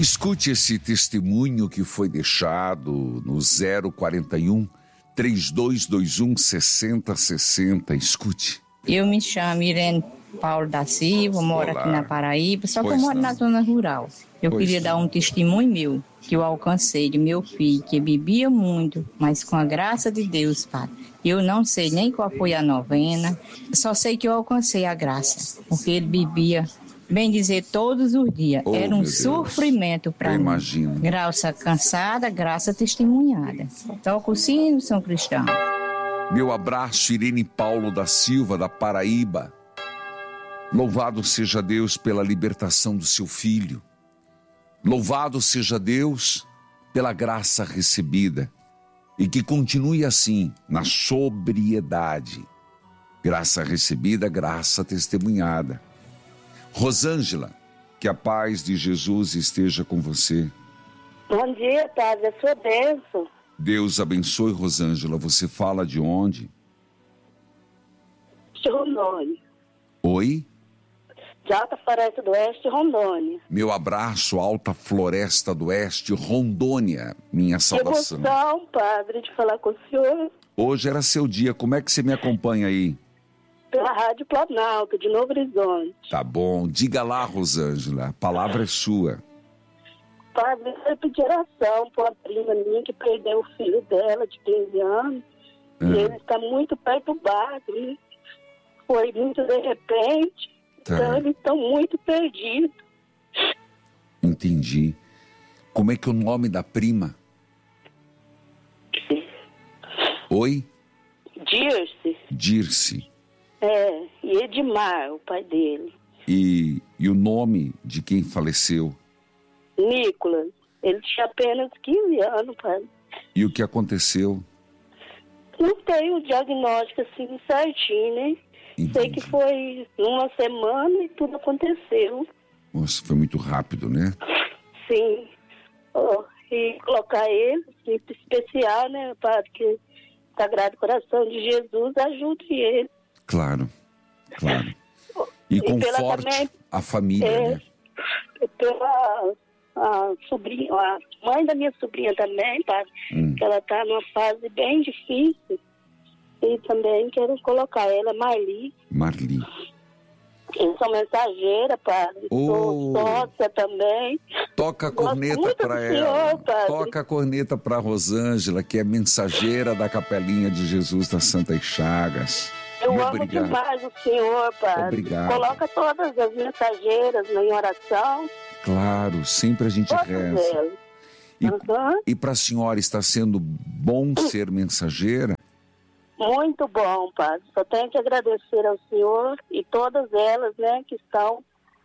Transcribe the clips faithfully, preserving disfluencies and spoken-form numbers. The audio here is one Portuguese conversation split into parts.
Escute esse testemunho que foi deixado no zero quarenta e um, três dois dois um, seis zero seis zero. Escute. Eu me chamo Irene Paulo da Silva, moro Olá. aqui na Paraíba, só que Pois eu moro não. na zona rural. Eu Pois queria não. dar um testemunho meu, que eu alcancei de meu filho, que bebia muito, mas com a graça de Deus, Padre. Eu não sei nem qual foi a novena, só sei que eu alcancei a graça, porque ele bebia, bem dizer, todos os dias. Oh, Era um meu Deus. sofrimento para Eu mim. imagino. Graça cansada, graça testemunhada. Toca o sino, São Cristão. Meu abraço, Irene Paulo da Silva, da Paraíba. Louvado seja Deus pela libertação do seu filho. Louvado seja Deus pela graça recebida. E que continue assim, na sobriedade. Graça recebida, graça testemunhada. Rosângela, que a paz de Jesus esteja com você. Bom dia, Padre, a sua bênção. Deus abençoe, Rosângela. Você fala de onde? De Rondônia. Oi? De Alta Floresta do Oeste, Rondônia. Meu abraço, Alta Floresta do Oeste, Rondônia. Minha saudação. Emoção, Padre, de falar com o senhor Hoje era seu dia. Como é que você me acompanha aí? pela Rádio Planalto, de Novo Horizonte. Tá bom. Diga lá, Rosângela. A palavra é sua. Padre, eu pedi oração para uma prima minha que perdeu o filho dela, de quinze anos. Ah. E ele está muito perturbado, né? Foi muito de repente. Tá. Então eles estão muito perdidos. Entendi. Como é que é o nome da prima? Oi? Dirce, Dirce. é, e Edmar, o pai dele. E, e o nome de quem faleceu? Nicolas, ele tinha apenas quinze anos, Padre. E o que aconteceu? Não tem o diagnóstico assim certinho, né? Entendi. Sei que foi uma semana e tudo aconteceu. Nossa, foi muito rápido, né? Sim. Oh, e colocar ele, assim, especial, né, Padre? Que o Sagrado Coração de Jesus ajude ele. Claro, claro. E E pela conforte também- a família, É, né? pela a sobrinha, a mãe da minha sobrinha também, Padre, Hum. que ela está numa fase bem difícil. E também quero colocar ela, Marli. Marli. Eu sou mensageira, Padre. Oh. Sou sócia também. Toca a Gosto corneta muito para do ela. senhor, Padre. Toca a corneta para Rosângela, que é mensageira da Capelinha de Jesus das Santas Chagas. Eu Muito amo obrigado. demais o senhor, Padre. Obrigado. Coloca todas as mensageiras em oração. Claro, sempre a gente Todas reza. elas. E, Uhum. e para a senhora está sendo bom ser mensageira? Muito bom, Padre. Só tenho que agradecer ao senhor e todas elas, né, que estão,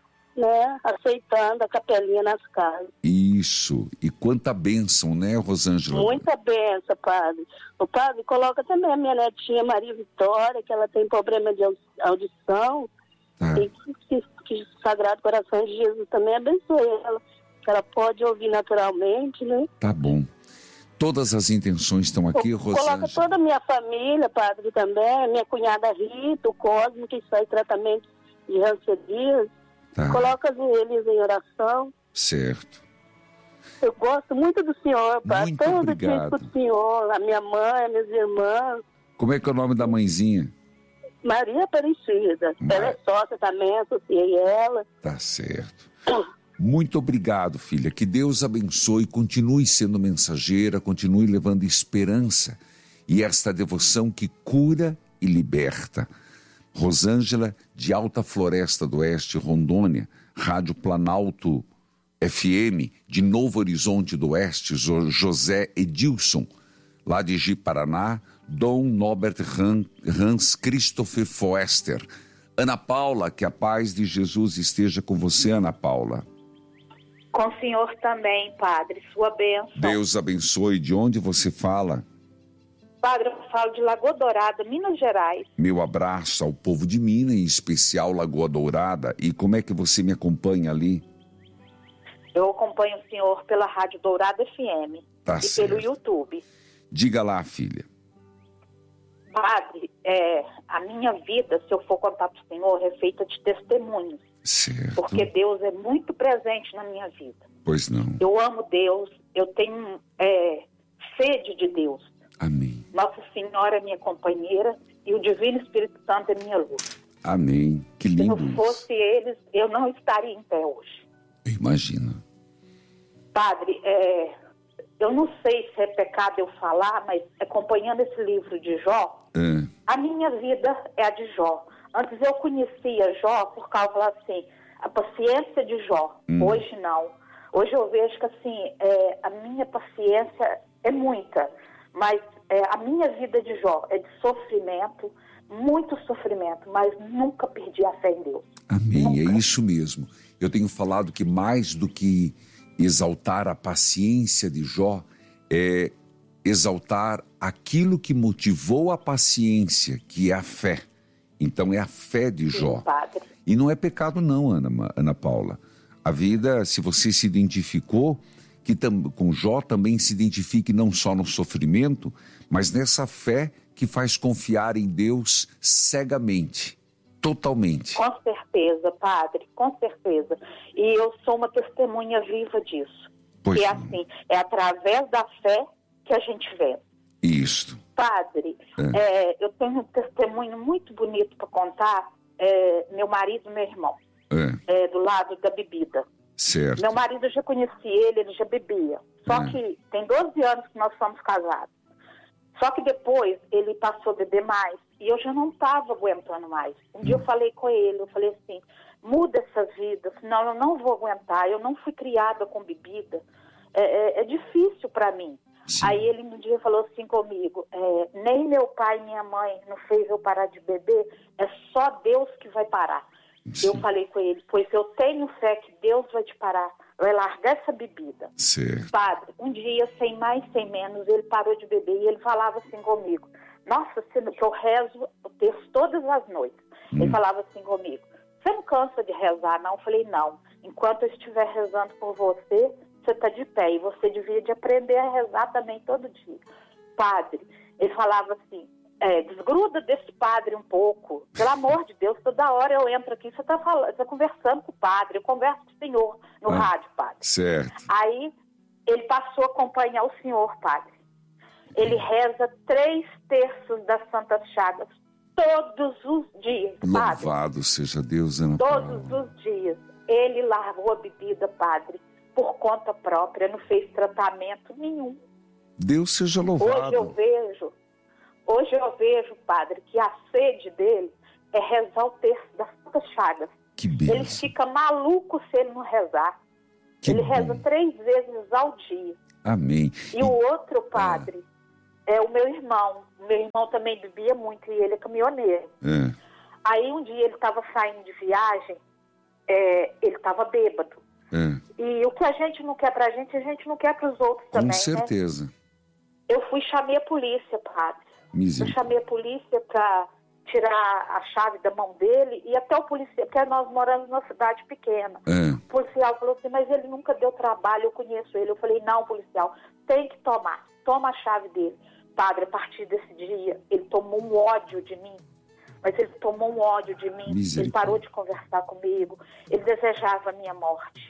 né, aceitando a capelinha nas casas. Isso. E quanta bênção, né, Rosângela? Muita benção, Padre. O Padre coloca também a minha netinha Maria Vitória, que ela tem problema de au- audição. Tá. E que, que o Sagrado Coração de Jesus também abençoe ela. Que ela pode ouvir naturalmente, né? Tá bom. Todas as intenções estão aqui, Coloca Rosângela. toda a minha família, Padre, também. Minha cunhada Rita, o Cosmo, que faz tratamento de rancerias. Tá, Coloca eles em oração. certo. Eu gosto muito do senhor, Padre. Muito Todo obrigado. dia escuto o senhor, a minha mãe, as minhas irmãs. Como é que é o nome da mãezinha? Maria Aparecida. Mar- Ela é sócia também, associei ela. Tá certo. Muito obrigado, filha. Que Deus abençoe, continue sendo mensageira, continue levando esperança e esta devoção que cura e liberta. Rosângela, de Alta Floresta do Oeste, Rondônia, Rádio Planalto F M, de Novo Horizonte do Oeste, Jo- José Edilson, lá de Ji-Paraná, Dom Norbert Han- Hans Christopher Foester. Ana Paula, que a paz de Jesus esteja com você, Ana Paula. Com o senhor também, Padre, sua bênção. Deus abençoe. De onde você fala? Padre, eu falo de Lagoa Dourada, Minas Gerais. Meu abraço ao povo de Minas, em especial Lagoa Dourada. E como é que você me acompanha ali? Eu acompanho o senhor pela Rádio Dourada F M Tá e certo. pelo YouTube. Diga lá, filha. Padre, é, a minha vida, se eu for contar para o senhor, é feita de testemunhos. Certo. Porque Deus é muito presente na minha vida. Pois não. Eu amo Deus, eu tenho é, sede de Deus. Amém. Nossa Senhora é minha companheira e o Divino Espírito Santo é minha luz. Amém. Que Se lindo não fosse isso. eles, eu não estaria em pé hoje. Eu imagino. Padre, é, eu não sei se é pecado eu falar, mas acompanhando esse livro de Jó, É. a minha vida é a de Jó. Antes eu conhecia Jó por causa, assim, a paciência de Jó. Hum. Hoje não. Hoje eu vejo que, assim, é, a minha paciência é muita, mas é, a minha vida de Jó é de sofrimento, muito sofrimento, mas nunca perdi a fé em Deus. Amém, Nunca. é isso mesmo. Eu tenho falado que mais do que exaltar a paciência de Jó, é exaltar aquilo que motivou a paciência, que é a fé. Então é a fé de Jó. Sim, padre. E não é pecado não, Ana, Ana Paula. A vida, se você se identificou, que tam, com Jó também se identifique não só no sofrimento, mas nessa fé que faz confiar em Deus cegamente, totalmente. Com certeza, padre, com certeza. E eu sou uma testemunha viva disso. Pois que é não. assim, é através da fé que a gente vê. Isto. Padre, É. é, eu tenho um testemunho muito bonito para contar. É, meu marido e meu irmão, É, é, do lado da bebida. certo. Meu marido, eu já conheci ele, ele já bebia. Só É. que tem doze anos que nós somos casados. Só que depois ele passou a beber mais e eu já não estava aguentando mais. Um dia eu falei com ele, eu falei assim, muda essa vida, senão eu não vou aguentar. Eu não fui criada com bebida. É, é, é difícil para mim. Sim. Aí ele um dia falou assim comigo, é, nem meu pai e minha mãe não fez eu parar de beber, é só Deus que vai parar. Sim. Eu falei com ele, pois eu tenho fé que Deus vai te parar, vai largar essa bebida. Certo. Padre, um dia, sem mais, sem menos, ele parou de beber e ele falava assim comigo, nossa, que eu rezo o texto todas as noites. Hum. Ele falava assim comigo, você não cansa de rezar, não? Eu falei, não, enquanto eu estiver rezando por você, você está de pé e você devia de aprender a rezar também todo dia. Padre, ele falava assim, é, desgruda desse padre um pouco, pelo amor de Deus, toda hora eu entro aqui, você está falando, você tá conversando com o padre, eu converso com o senhor no Ah. rádio, padre. Certo. Aí ele passou a acompanhar o senhor, padre. Ele reza três terços das Santas Chagas todos os dias, padre. Louvado seja Deus, Ana Todos Paula. os dias. Ele largou a bebida, padre, por conta própria, não fez tratamento nenhum. Deus seja Hoje eu louvado. vejo, hoje eu vejo, padre, que a sede dele é rezar o terço das Santas Chagas. Que Ele bênção. fica maluco se ele não rezar. Que ele bom. reza três vezes ao dia. Amém. E o outro padre é o meu irmão. O meu irmão também bebia muito e ele é caminhoneiro. É. Aí um dia ele estava saindo de viagem, é, ele estava bêbado. É. E o que a gente não quer pra gente, a gente não quer pros outros Com também, né? certeza. Eu fui e chamei a polícia, padre. Eu Misericórdia. chamei a polícia pra tirar a chave da mão dele e até o policial, porque nós moramos numa cidade pequena. É. O policial falou assim, mas ele nunca deu trabalho, eu conheço ele. Eu falei, não, policial, tem que tomar. Toma a chave dele. Padre, a partir desse dia, ele tomou um ódio de mim. Mas ele tomou um ódio de mim. Ele Misericórdia. parou de conversar comigo. Ele desejava a minha morte.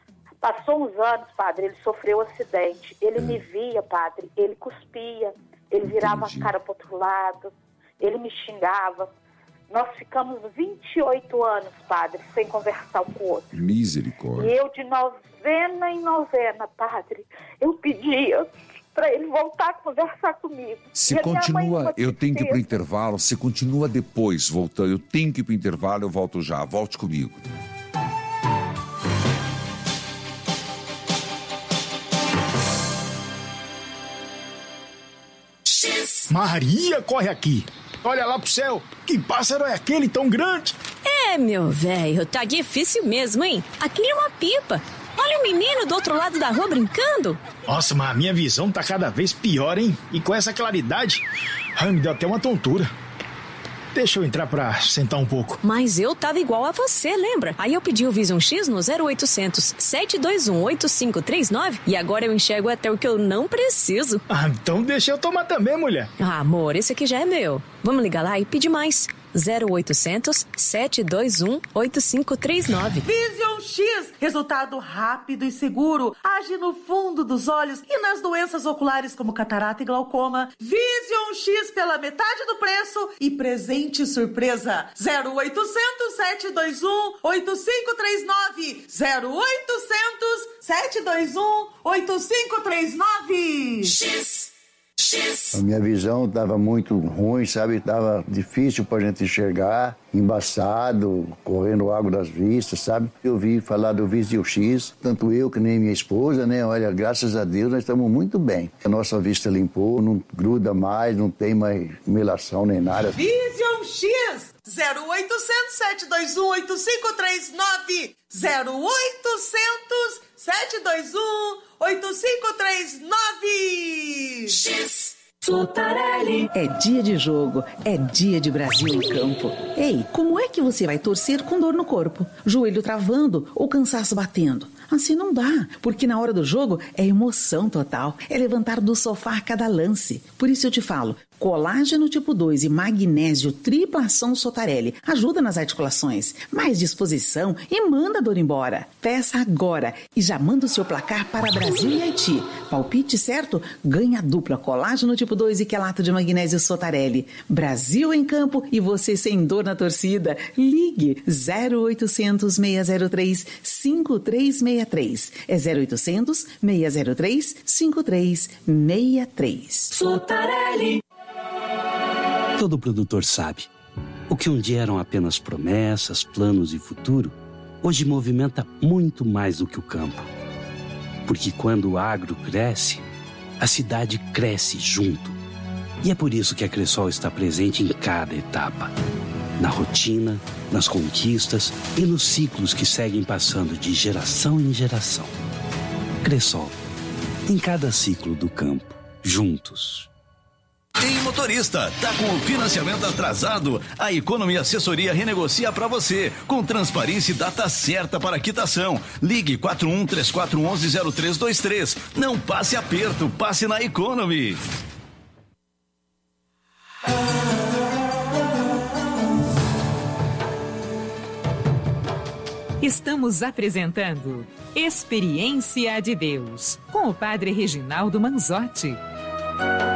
Passou uns anos, padre, ele sofreu um acidente. Ele me via, padre, ele cuspia. Ele virava Entendi. a cara para outro lado. Ele me xingava. Nós ficamos vinte e oito anos, padre, sem conversar um com o outro. Misericórdia. E eu, de novena em novena, padre, eu pedia para ele voltar a conversar comigo. Se E a minha mãe, continua, numa eu tenho que ir para o tristeza, intervalo, se continua depois, voltando, eu tenho que ir para o intervalo, eu volto já, volte comigo. Maria, corre aqui. Olha lá pro céu. Que pássaro é aquele tão grande? É, meu velho, tá difícil mesmo, hein? Aquilo é uma pipa. Olha o menino do outro lado da rua brincando. Nossa, mas a minha visão tá cada vez pior, hein? E com essa claridade, ai, me deu até uma tontura. Deixa eu entrar pra sentar um pouco. Mas eu tava igual a você, lembra? Aí eu pedi o Vision X no zero oitocentos, sete dois um, oito cinco três nove e agora eu enxergo até o que eu não preciso. Ah, então deixa eu tomar também, mulher. Ah, amor, esse aqui já é meu. Vamos ligar lá e pedir mais. zero oitocentos, sete dois um, oito cinco três nove. Vision X, resultado rápido e seguro, age no fundo dos olhos e nas doenças oculares como catarata e glaucoma. Vision X pela metade do preço e presente surpresa. zero oitocentos, sete dois um, oito cinco três nove. zero oitocentos, sete dois um, oito cinco três nove. X. A minha visão estava muito ruim, sabe? Estava difícil para a gente enxergar, embaçado, correndo água das vistas, sabe? Eu vi falar do Vision X, tanto eu que nem minha esposa, né? Olha, graças a Deus nós estamos muito bem. A nossa vista limpou, não gruda mais, não tem mais melação nem nada. Vision X, zero oitocentos, sete dois um, oito cinco três nove. zero oitocentos, sete dois um, oito cinco três nove. X. Sotarelli. É dia de jogo, é dia de Brasil em campo. Ei, como é que você vai torcer com dor no corpo? Joelho travando ou cansaço batendo? Assim não dá, porque na hora do jogo é emoção total, é levantar do sofá a cada lance. Por isso eu te falo, colágeno tipo dois e magnésio tripla ação Sotarelli ajuda nas articulações, mais disposição e manda a dor embora. Peça agora e já manda o seu placar para Brasil e Haiti. Palpite certo? Ganha dupla colágeno tipo dois e quelato de magnésio Sotarelli. Brasil em campo e você sem dor na torcida. Ligue zero oitocentos, seis zero três, cinco três seis três. É zero oitocentos, seis zero três, cinco três seis três. Sotarelli. Todo produtor sabe. O que um dia eram apenas promessas, planos e futuro, hoje movimenta muito mais do que o campo. Porque quando o agro cresce, a cidade cresce junto. E é por isso que a Cressol está presente em cada etapa. Na rotina, nas conquistas e nos ciclos que seguem passando de geração em geração. Cressol, em cada ciclo do campo, juntos. Ei, motorista, tá com o financiamento atrasado? A Economy Assessoria renegocia para você, com transparência e data certa para quitação. Ligue quatro um três quatro um um zero três dois três. Não passe aperto, passe na Economy. Estamos apresentando Experiência de Deus, com o Padre Reginaldo Manzotti.